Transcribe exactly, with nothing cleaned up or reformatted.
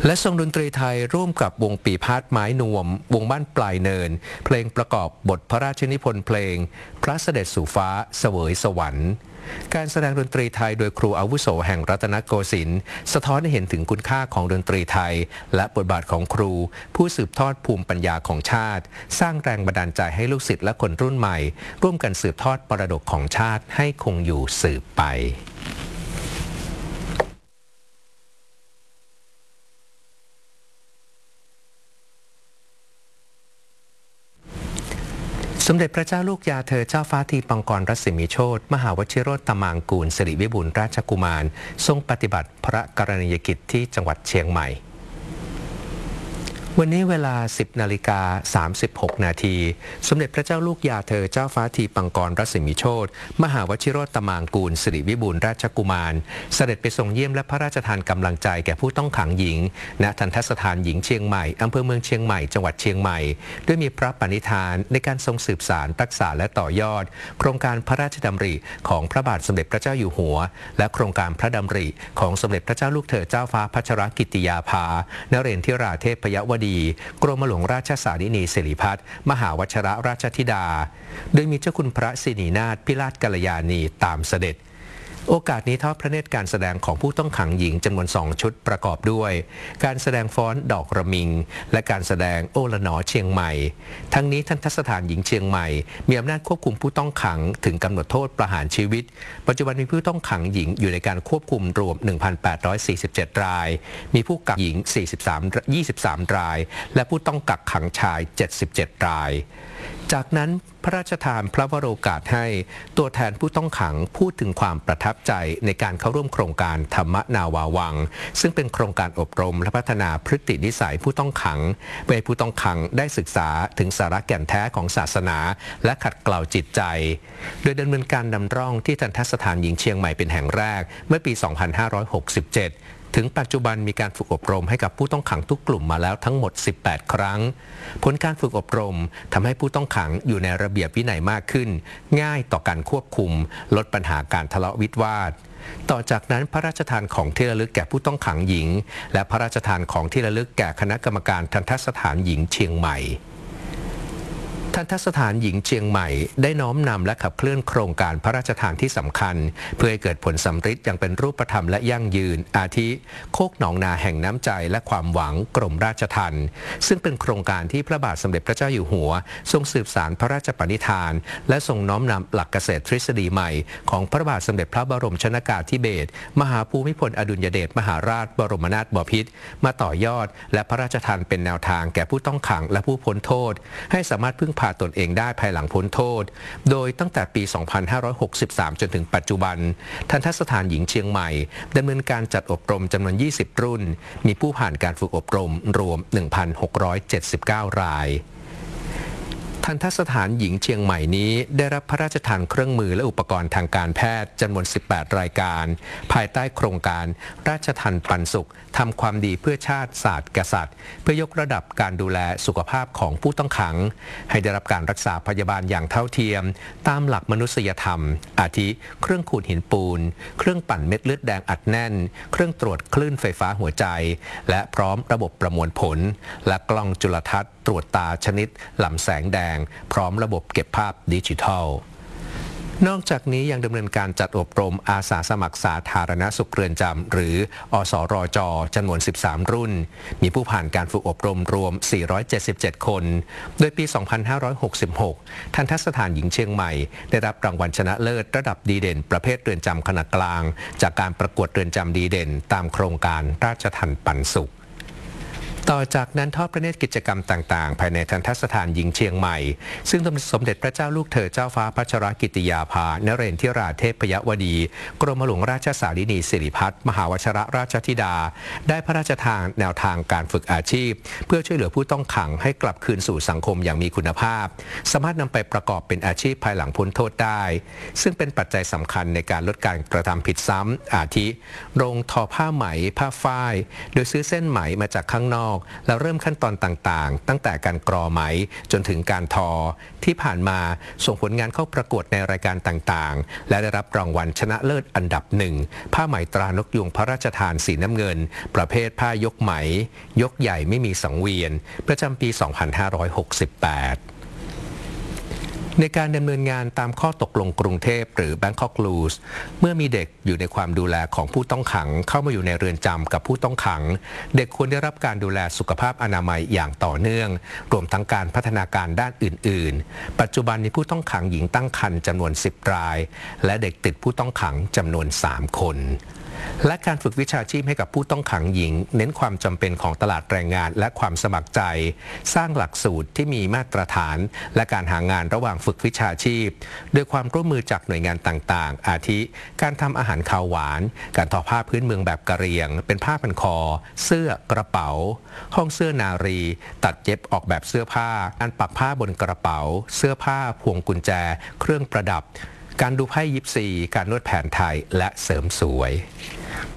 และทรงดนตรีไทยร่วมกับวงปีพาดไม้นวมวงบ้านปลายเนินเพลงประกอบบทพระราชนิพนธ์เพลงพระเสด็จสู่ฟ้าเสวยสวรรค์การแสดงดนตรีไทยโดยครูอาวุโสแห่งรัตนโกสินทร์สะท้อนให้เห็นถึงคุณค่าของดนตรีไทยและบทบาทของครูผู้สืบทอดภูมิปัญญาของชาติสร้างแรงบันดาลใจให้ลูกศิษย์และคนรุ่นใหม่ร่วมกันสืบทอดมรดกของชาติให้คงอยู่สืบไปสมเด็จพระเจ้าลูกยาเธอเจ้าฟ้าทีปังกรรัศมีโชติมหาวชิโรตมางกูลสิริวิบูลย์ราชกุมารทรงปฏิบัติพระกรณียกิจที่จังหวัดเชียงใหม่วันนี้เวลา สิบนาฬิกาสามสิบหกนาทีสมเด็จพระเจ้าลูกยาเธอเจ้าฟ้าทีปังกรรัศมีโชติมหาวชิโรตมางกูลสิริวิบูลย์ราชกุมารเสด็จไปทรงเยี่ยมและพระราชทานกำลังใจแก่ผู้ต้องขังหญิงณทัณฑสถานหญิงเชียงใหม่อำเภอเมืองเชียงใหม่จังหวัดเชียงใหม่ด้วยมีพระปณิธานในการทรงสืบสานรักษาและต่อยอดโครงการพระราชดำริของพระบาทสมเด็จพระเจ้าอยู่หัวและโครงการพระดำริของสมเด็จพระเจ้าลูกเธอเจ้าฟ้าพัชรกิติยาภานเรนทิราเทพยวดีกรมหลวงราชสารินีสิริพัฒน์มหาวชิรราชธิดาโดยมีเจ้าคุณพระสินีนาถพิราชกัลยาณีตามเสด็จโอกาสนี้ทอดพระเนตรการแสดงของผู้ต้องขังหญิงจำนวนสองชุดประกอบด้วยการแสดงฟ้อนดอกระมิงและการแสดงโอละหนอเชียงใหม่ทั้งนี้ทัณฑสถานหญิงเชียงใหม่มีอำนาจควบคุมผู้ต้องขังถึงกำหนดโทษประหารชีวิตปัจจุบันมีผู้ต้องขังหญิงอยู่ในการควบคุมรวม หนึ่งพันแปดร้อยสี่สิบเจ็ด รายมีผู้กักหญิงสี่สิบสาม ยี่สิบสาม รายและผู้ต้องกักขังชายเจ็ดสิบเจ็ดรายจากนั้นพระราชทานพระวโรกาสให้ตัวแทนผู้ต้องขังพูดถึงความประทับใจในการเข้าร่วมโครงการธรรมนาวาวังซึ่งเป็นโครงการอบรมและพัฒนาพฤตินิสัยผู้ต้องขังเพื่อให้ผู้ต้องขังได้ศึกษาถึงสาระแก่นแท้ของศาสนาและขัดเกลาจิตใจโดยดำเนินการนำร่องที่ทัณฑสถานหญิงเชียงใหม่เป็นแห่งแรกเมื่อปี สองพันห้าร้อยหกสิบเจ็ดถึงปัจจุบันมีการฝึกอบรมให้กับผู้ต้องขังทุกกลุ่มมาแล้วทั้งหมดสิบแปดครั้งผลการฝึกอบรมทำให้ผู้ต้องขังอยู่ในระเบียบวินัยมากขึ้นง่ายต่อการควบคุมลดปัญหาการทะเลาะวิวาทต่อจากนั้นพระราชทานของที่ระลึกแก่ผู้ต้องขังหญิงและพระราชทานของที่ระลึกแก่คณะกรรมการทัณฑสถานหญิงเชียงใหม่ทัณฑสถานหญิงเชียงใหม่ได้น้อมนำและขับเคลื่อนโครงการพระราชทานที่สำคัญเพื่อให้เกิดผลสำฤทธิ์อย่างเป็นรูปธรรมและยั่งยืนอาทิโคกหนองนาแห่งน้ำใจและความหวังกรมราชทัณฑ์ซึ่งเป็นโครงการที่พระบาทสมเด็จพระเจ้าอยู่หัวทรงสืบสานพระราชปณิธานและทรงน้อมนำหลักเกษตรทฤษฎีใหม่ของพระบาทสมเด็จพระบรมชนกาธิเบศรมหาภูมิพลอดุลยเดชมหาราชบรมนาถบพิตรมาต่อยอดและพระราชทานเป็นแนวทางแก่ผู้ต้องขังและผู้พ้นโทษให้สามารถพึ่งพาตนเองได้ภายหลังพ้นโทษโดยตั้งแต่ปี สองพันห้าร้อยหกสิบสาม จนถึงปัจจุบันทัณฑสถานหญิงเชียงใหม่ดำเนินการจัดอบรมจำนวนยี่สิบรุ่นมีผู้ผ่านการฝึกอบรมรวม หนึ่งพันหกร้อยเจ็ดสิบเก้า รายทัณฑสถานหญิงเชียงใหม่นี้ได้รับพระราชทานเครื่องมือและอุปกรณ์ทางการแพทย์จำนวนสิบแปดรายการภายใต้โครงการราชทัณฑ์ปันสุขทำความดีเพื่อชาติศาสตร์กษัตริย์เพื่อยกระดับการดูแลสุขภาพของผู้ต้องขังให้ได้รับการรักษาพยาบาลอย่างเท่าเทียมตามหลักมนุษยธรรมอาทิเครื่องขูดหินปูนเครื่องปั่นเม็ดเลือดแดงอัดแน่นเครื่องตรวจคลื่นไฟฟ้าหัวใจและพร้อมระบบประมวลผลและกล้องจุลทรรศน์ตรวจตาชนิดลำแสงแดงพร้อมระบบเก็บภาพดิจิทัลนอกจากนี้ยังดำเนินการจัดอบรมอาสาสมัครสาธารณสุขเรือนจำหรืออสรจจำนวนสิบสามรุ่นมีผู้ผ่านการฝึกอบรมรวมสี่ร้อยเจ็ดสิบเจ็ดคนโดยปี สองพันห้าร้อยหกสิบหก ทัณฑสถานหญิงเชียงใหม่ได้รับรางวัลชนะเลิศระดับดีเด่นประเภทเรือนจำขนาดกลางจากการประกวดเรือนจำดีเด่นตามโครงการราชทัณฑ์ปันสุขต่อจากนั้นทอดพระเนตรกิจกรรมต่างๆภายในทัณฑสถานหญิงเชียงใหม่ซึ่งสมเด็จพระเจ้าลูกเธอเจ้าฟ้าพัชรกิติยาภานเรนทิราเทพยวดีกรมหลวงราชสารินีสิริพัฒน์มหาวชิรราชธิดาได้พระราชทานแนวทางการฝึกอาชีพเพื่อช่วยเหลือผู้ต้องขังให้กลับคืนสู่สังคมอย่างมีคุณภาพสามารถนำไปประกอบเป็นอาชีพภายหลังพ้นโทษได้ซึ่งเป็นปัจจัยสำคัญในการลดการกระทำผิดซ้ำอาทิโรงทอผ้าไหมผ้าฝ้ายโดยซื้อเส้นไหมมาจากข้างนอกอกแล้วเริ่มขั้นตอนต่างๆตั้งแต่การกรอไหมจนถึงการทอที่ผ่านมาส่งผลงานเข้าประกวดในรายการต่างๆและได้รับรางวัลชนะเลิศอันดับหนึ่งผ้าไหมตรานกยูงพระราชทานสีน้ำเงินประเภทผ้ายกไหมยกใหญ่ไม่มีสังเวียนประจำปี สองพันห้าร้อยหกสิบแปดในการดำเนินงานตามข้อตกลงกรุงเทพหรือ Bangkok Rules เมื่อมีเด็กอยู่ในความดูแลของผู้ต้องขังเข้ามาอยู่ในเรือนจำกับผู้ต้องขังเด็กควรได้รับการดูแลสุขภาพอนามัยอย่างต่อเนื่องรวมทั้งการพัฒนาการด้านอื่นๆปัจจุบันมีผู้ต้องขังหญิงตั้งครรภ์จำนวนสิบรายและเด็กติดผู้ต้องขังจำนวนสามคนและการฝึกวิชาชีพให้กับผู้ต้องขังหญิงเน้นความจำเป็นของตลาดแรงงานและความสมัครใจสร้างหลักสูตรที่มีมาตรฐานและการหางานระหว่างฝึกวิชาชีพโดยความร่วมมือจากหน่วยงานต่างๆอาทิการทำอาหารคาวหวานการทอผ้าพื้นเมืองแบบกะเหรี่ยงเป็นผ้าพันคอเสื้อกระเป๋าห้องเสื้อนารีตัดเย็บออกแบบเสื้อผ้าการปักผ้าบนกระเป๋าเสื้อผ้าพวงกุญแจเครื่องประดับการดูไพ่ยิปซีการนวดแผนไทยและเสริมสวย